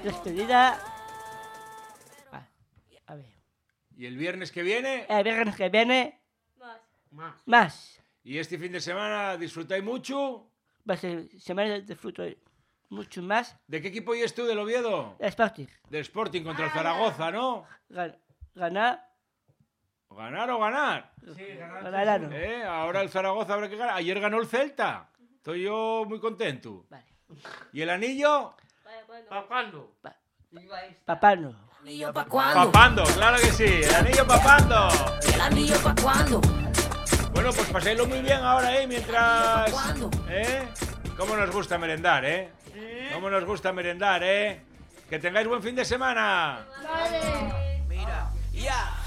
despedida. A ver. ¿Y el viernes que viene? El viernes que viene, Más. más. ¿Y este fin de semana disfrutáis mucho? Va a ser semana de fruto mucho más. ¿De qué equipo eres tú, del Oviedo? Sporting. Del Sporting contra el Zaragoza, ¿no? Ganar. ¿Ganar o ganar? Sí, Ganaron. Ahora el Zaragoza habrá que ganar. Ayer ganó el Celta. Estoy yo muy contento. Vale. ¿Y el anillo? ¿Para cuándo? Papano. ¿Anillo pa' cuándo? Papando, claro que sí. El anillo papando. ¿El anillo pa' cuándo? Bueno, pues paséislo muy bien ahora, mientras... ¿Cuándo? ¿Cómo nos gusta merendar, ¿Cómo nos gusta merendar, Que tengáis buen fin de semana. Mira, ya.